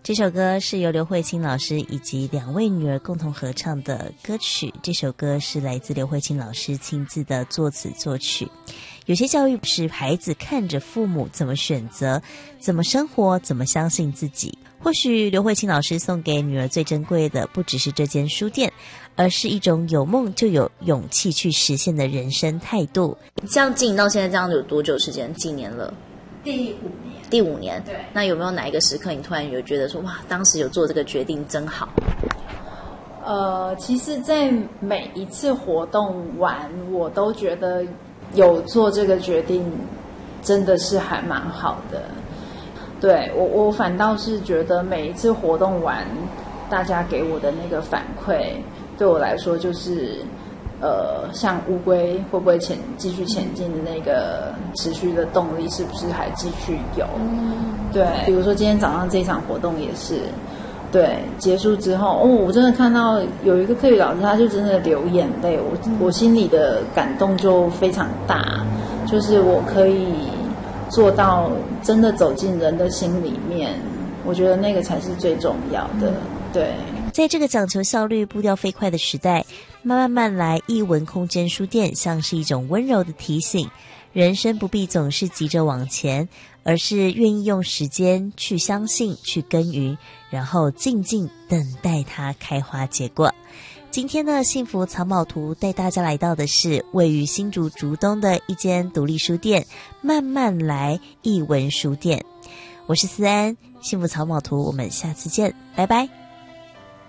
这首歌是由刘慧卿老师以及2位女儿共同合唱的歌曲，这首歌是来自刘慧卿老师亲自的作词作曲。有些教育是孩子看着父母怎么选择，怎么生活，怎么相信自己。或许刘慧卿老师送给女儿最珍贵的不只是这间书店，而是一种有梦就有勇气去实现的人生态度。这样经营到现在这样有多久时间？几年了？第五年。 对。 那有没有哪一个时刻你突然有觉得说，哇，当时有做这个决定真好？ 其实在每一次活动完，我都觉得有做这个决定真的是还蛮好的。对，我反倒是觉得每一次活动完，大家给我的那个反馈，对我来说就是像乌龟会不会继续前进的那个持续的动力是不是还继续有？对，比如说今天早上这场活动也是，对，结束之后，我真的看到有一个课语老师，他就真的流眼泪，我心里的感动就非常大，就是我可以做到真的走进人的心里面，我觉得那个才是最重要的。对， 在这个讲求效率、步调飞快的时代，慢慢来，艺文空间书店像是一种温柔的提醒，人生不必总是急着往前，而是愿意用时间去相信、去耕耘，然后静静等待它开花结果。今天的幸福藏宝图带大家来到的是位于新竹竹东的一间独立书店，慢慢来艺文书店。我是思安，幸福藏宝图，我们下次见，拜拜。